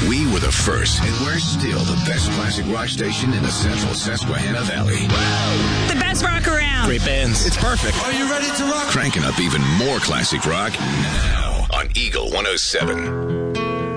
We were the first, and we're still the best classic rock station in the central Susquehanna Valley. The best rock around. Great bands. It's perfect. Are you ready to rock? Cranking up even more classic rock now on Eagle 107.